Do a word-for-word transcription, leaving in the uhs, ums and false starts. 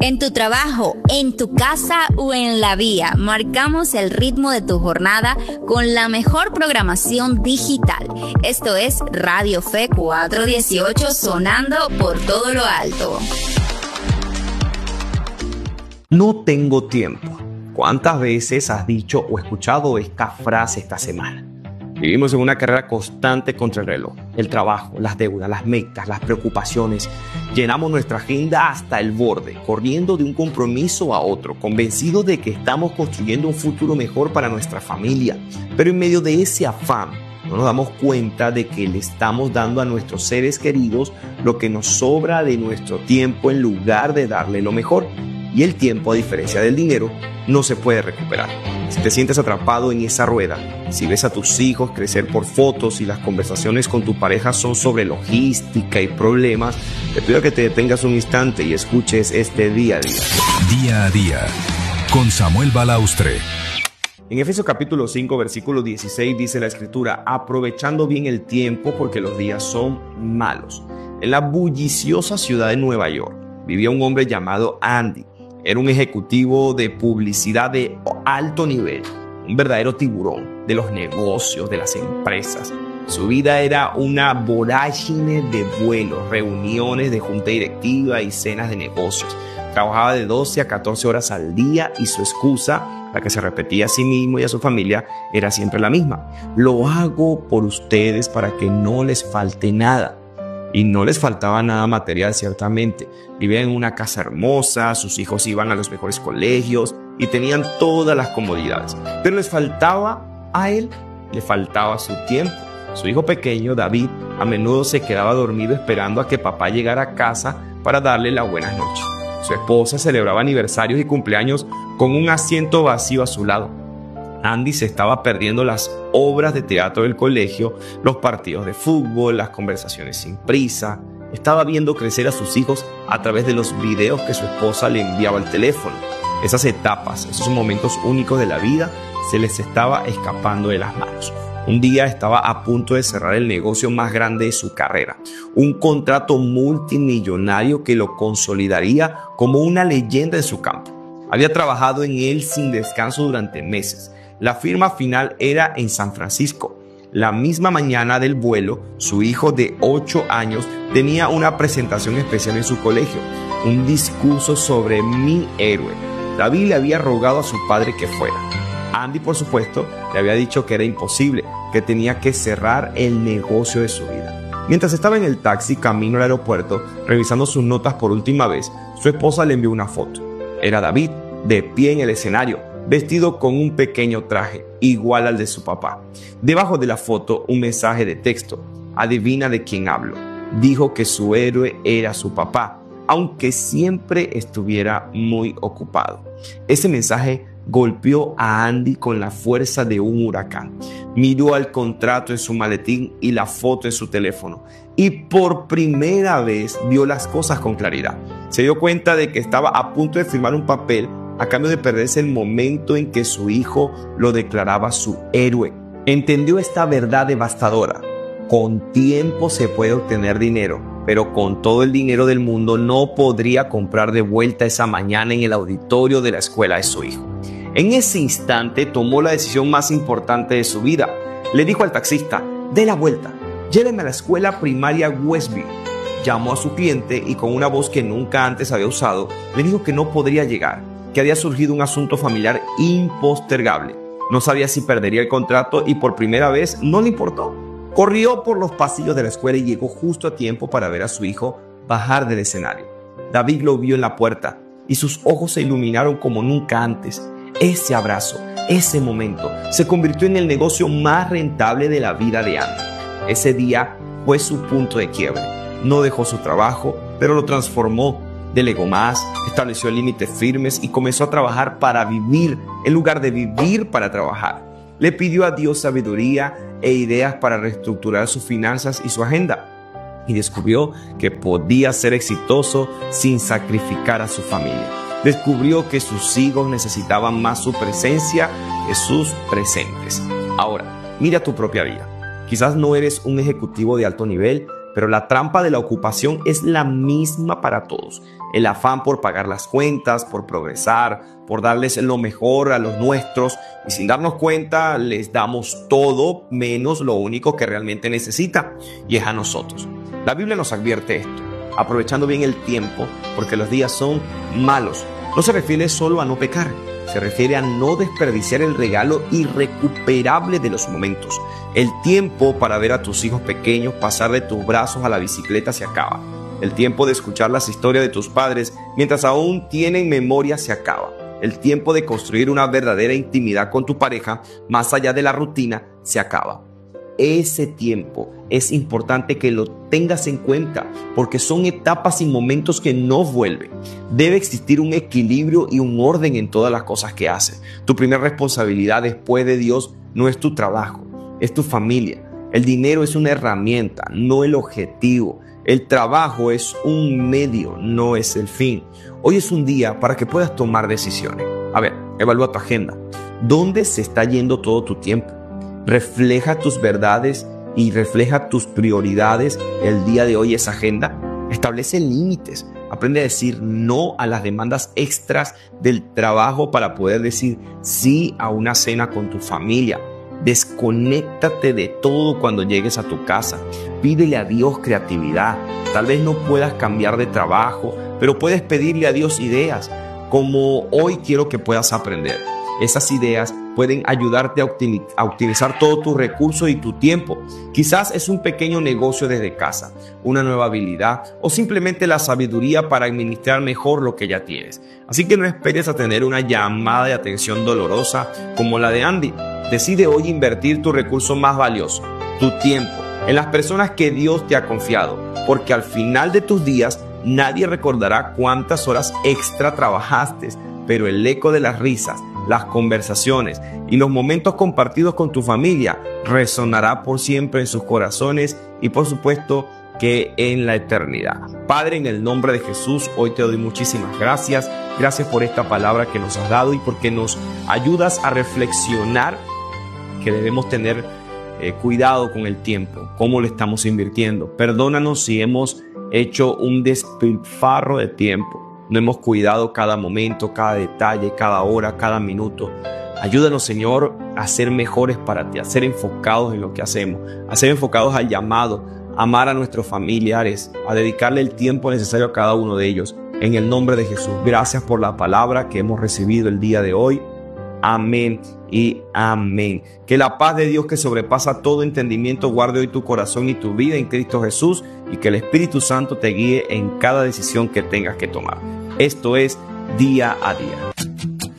En tu trabajo, en tu casa o en la vía, marcamos el ritmo de tu jornada con la mejor programación digital. Esto es Radio Fe cuatrocientos dieciocho, sonando por todo lo alto. No tengo tiempo. ¿Cuántas veces has dicho o escuchado esta frase esta semana? Vivimos en una carrera constante contra el reloj. El trabajo, las deudas, las metas, las preocupaciones. Llenamos nuestra agenda hasta el borde, corriendo de un compromiso a otro, convencidos de que estamos construyendo un futuro mejor para nuestra familia. Pero en medio de ese afán, no nos damos cuenta de que le estamos dando a nuestros seres queridos lo que nos sobra de nuestro tiempo en lugar de darle lo mejor. Y el tiempo, a diferencia del dinero, no se puede recuperar. Si te sientes atrapado en esa rueda, si ves a tus hijos crecer por fotos y las conversaciones con tu pareja son sobre logística y problemas, te pido que te detengas un instante y escuches este día a día. Día a día, con Samuel Balaustre. En Efesios capítulo cinco, versículo dieciséis dice la escritura: aprovechando bien el tiempo porque los días son malos. En la bulliciosa ciudad de Nueva York vivía un hombre llamado Andy. Era un ejecutivo de publicidad de alto nivel, un verdadero tiburón de los negocios, de las empresas. Su vida era una vorágine de vuelos, reuniones de junta directiva y cenas de negocios. Trabajaba de doce a catorce horas al día y su excusa, la que se repetía a sí mismo y a su familia, era siempre la misma: lo hago por ustedes para que no les falte nada. Y no les faltaba nada material, ciertamente. Vivían en una casa hermosa, sus hijos iban a los mejores colegios y tenían todas las comodidades. Pero les faltaba a él, le faltaba su tiempo. Su hijo pequeño, David, a menudo se quedaba dormido esperando a que papá llegara a casa para darle la buenas noches. Su esposa celebraba aniversarios y cumpleaños con un asiento vacío a su lado. Andy se estaba perdiendo las obras de teatro del colegio, los partidos de fútbol, las conversaciones sin prisa. Estaba viendo crecer a sus hijos a través de los videos que su esposa le enviaba al teléfono. Esas etapas, esos momentos únicos de la vida, se les estaba escapando de las manos. Un día estaba a punto de cerrar el negocio más grande de su carrera, un contrato multimillonario que lo consolidaría como una leyenda de su campo. Había trabajado en él sin descanso durante meses. La firma final era en San Francisco. La misma mañana del vuelo, su hijo de ocho años tenía una presentación especial en su colegio, un discurso sobre mi héroe. David le había rogado a su padre que fuera. Andy, por supuesto, le había dicho que era imposible, que tenía que cerrar el negocio de su vida. Mientras estaba en el taxi camino al aeropuerto, revisando sus notas por última vez, su esposa le envió una foto. Era David, de pie en el escenario, vestido con un pequeño traje, igual al de su papá. Debajo de la foto, un mensaje de texto. Adivina de quién hablo. Dijo que su héroe era su papá, aunque siempre estuviera muy ocupado. Ese mensaje golpeó a Andy con la fuerza de un huracán. Miró al contrato en su maletín y la foto en su teléfono, y por primera vez vio las cosas con claridad. Se dio cuenta de que estaba a punto de firmar un papel a cambio de perderse el momento en que su hijo lo declaraba su héroe. Entendió esta verdad devastadora: con tiempo se puede obtener dinero, pero con todo el dinero del mundo no podría comprar de vuelta esa mañana en el auditorio de la escuela de su hijo. En ese instante tomó la decisión más importante de su vida. Le dijo al taxista: dé la vuelta, lléveme a la escuela primaria Westview. Llamó a su cliente y con una voz que nunca antes había usado, le dijo que no podría llegar, que había surgido un asunto familiar impostergable. No sabía si perdería el contrato y por primera vez no le importó. Corrió por los pasillos de la escuela y llegó justo a tiempo para ver a su hijo bajar del escenario. David lo vio en la puerta y sus ojos se iluminaron como nunca antes. Ese abrazo, ese momento, se convirtió en el negocio más rentable de la vida de Andy. Ese día fue su punto de quiebre. No dejó su trabajo, pero lo transformó. Delegó más, estableció límites firmes y comenzó a trabajar para vivir en lugar de vivir para trabajar. Le pidió a Dios sabiduría e ideas para reestructurar sus finanzas y su agenda. Y descubrió que podía ser exitoso sin sacrificar a su familia. Descubrió que sus hijos necesitaban más su presencia que sus presentes. Ahora, mira tu propia vida. Quizás no eres un ejecutivo de alto nivel, pero la trampa de la ocupación es la misma para todos. El afán por pagar las cuentas, por progresar, por darles lo mejor a los nuestros, y sin darnos cuenta les damos todo menos lo único que realmente necesitan, y es a nosotros. La Biblia nos advierte esto: aprovechando bien el tiempo, porque los días son malos. No se refiere solo a no pecar, se refiere a no desperdiciar el regalo irrecuperable de los momentos. El tiempo para ver a tus hijos pequeños pasar de tus brazos a la bicicleta se acaba. El tiempo de escuchar las historias de tus padres mientras aún tienen memoria se acaba. El tiempo de construir una verdadera intimidad con tu pareja más allá de la rutina se acaba. Ese tiempo es importante que lo tengas en cuenta, porque son etapas y momentos que no vuelven. Debe existir un equilibrio y un orden en todas las cosas que haces. Tu primera responsabilidad después de Dios no es tu trabajo, es tu familia. El dinero es una herramienta, no el objetivo. El trabajo es un medio, no es el fin. Hoy es un día para que puedas tomar decisiones. A ver, evalúa tu agenda. ¿Dónde se está yendo todo tu tiempo? ¿Refleja tus verdades y refleja tus prioridades el día de hoy esa agenda? Establece límites. Aprende a decir no a las demandas extras del trabajo para poder decir sí a una cena con tu familia. Desconéctate de todo cuando llegues a tu casa. Pídele a Dios creatividad. Tal vez no puedas cambiar de trabajo, pero puedes pedirle a Dios ideas, como hoy quiero que puedas aprender. Esas ideas pueden ayudarte a, optimi- a optimizar todos tus recursos y tu tiempo. Quizás es un pequeño negocio desde casa, una nueva habilidad o simplemente la sabiduría para administrar mejor lo que ya tienes. Así que no esperes a tener una llamada de atención dolorosa como la de Andy. Decide hoy invertir tu recurso más valioso, tu tiempo, en las personas que Dios te ha confiado, porque al final de tus días nadie recordará cuántas horas extra trabajaste, pero el eco de las risas, las conversaciones y los momentos compartidos con tu familia resonará por siempre en sus corazones y por supuesto que en la eternidad. Padre, en el nombre de Jesús, hoy te doy muchísimas gracias. Gracias por esta palabra que nos has dado y porque nos ayudas a reflexionar que debemos tener eh, cuidado con el tiempo, cómo lo estamos invirtiendo. Perdónanos si hemos hecho un despilfarro de tiempo. No hemos cuidado cada momento, cada detalle, cada hora, cada minuto. Ayúdanos, Señor, a ser mejores para ti, a ser enfocados en lo que hacemos, a ser enfocados al llamado, a amar a nuestros familiares, a dedicarle el tiempo necesario a cada uno de ellos. En el nombre de Jesús, gracias por la palabra que hemos recibido el día de hoy. Amén y amén. Que la paz de Dios, que sobrepasa todo entendimiento, guarde hoy tu corazón y tu vida en Cristo Jesús, y que el Espíritu Santo te guíe en cada decisión que tengas que tomar. Esto es Día a Día.